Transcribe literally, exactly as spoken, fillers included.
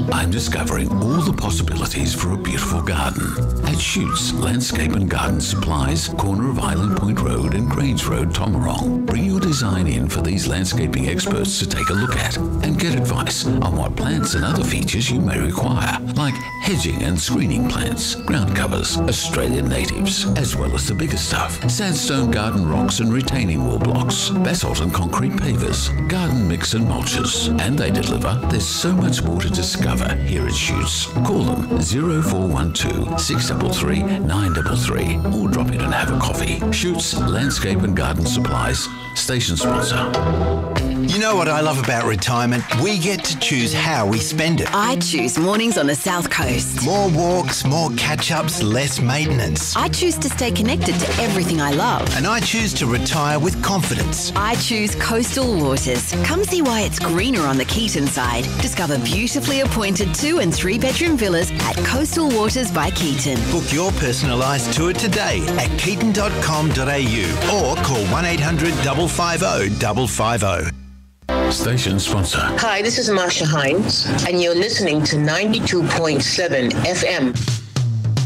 I'm discovering all the possibilities for a beautiful garden. At Shoots Landscape and Garden Supplies, corner of Island Point Road and Grange Road, Tomarong. Bring your design in for these landscaping experts to take a look at and get advice on what plants and other features you may require, like hedging and screening plants, ground covers, Australian natives, as well as the bigger stuff, sandstone garden rocks and retaining wall blocks, basalt and concrete pavers, garden mix and mulches. And they deliver. There's so much more to discover here at Shoots. Call them zero four one two, six three three, nine three three or drop in and have a coffee. Shoots Landscape and Garden Supplies, station sponsor. You know what I love about retirement? We get to choose how we spend it. I choose mornings on the South Coast. More walks, more catch-ups, less maintenance. I choose to stay connected to everything I love. And I choose to retire with confidence. I choose Coastal Waters. Come see why it's greener on the Keaton side. Discover beautifully appointed two and three bedroom villas at Coastal Waters by Keaton. Book your personalised tour today at keaton dot com dot a u or call one eight hundred, five five zero, five five zero. Station sponsor. Hi, this is Marsha Hines, and you're listening to ninety-two point seven F M.